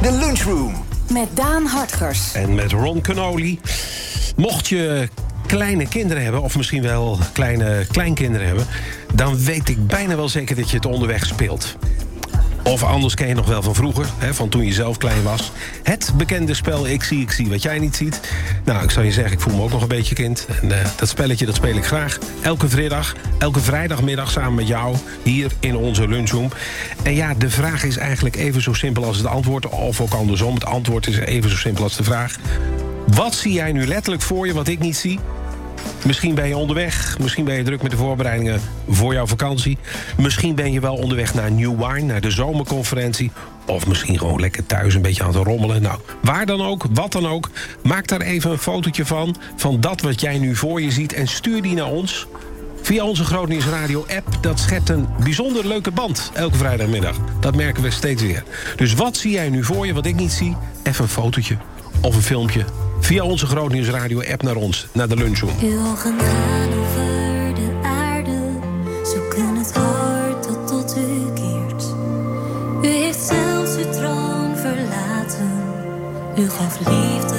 De Lunchroom. Met Daan Hartgers. En met Ron Canoli. Mocht je kleine kinderen hebben, of misschien wel kleine kleinkinderen hebben, dan weet ik bijna wel zeker dat je het onderweg speelt. Of anders ken je nog wel van vroeger, van toen je zelf klein was. Het bekende spel Ik zie wat jij niet ziet. Nou, ik zal je zeggen, ik voel me ook nog een beetje kind. En dat spelletje, dat speel ik graag. Elke vrijdagmiddag samen met jou, hier in onze lunchroom. En ja, de vraag is eigenlijk even zo simpel als het antwoord. Of ook andersom, het antwoord is even zo simpel als de vraag. Wat zie jij nu letterlijk voor je wat ik niet zie? Misschien ben je onderweg, misschien ben je druk met de voorbereidingen voor jouw vakantie. Misschien ben je wel onderweg naar New Wine, naar de zomerconferentie. Of misschien gewoon lekker thuis een beetje aan het rommelen. Nou, waar dan ook, wat dan ook. Maak daar even een fotootje van dat wat jij nu voor je ziet. En stuur die naar ons via onze Grootnieuws Radio app. Dat schept een bijzonder leuke band elke vrijdagmiddag. Dat merken we steeds weer. Dus wat zie jij nu voor je wat ik niet zie? Even een fotootje of een filmpje via onze Grootnieuws Radio app naar ons, naar de lunchroom. Uw ogen gaan over de aarde, zoeken het hart dat tot u keert. U heeft zelfs uw troon verlaten, u gaf liefde.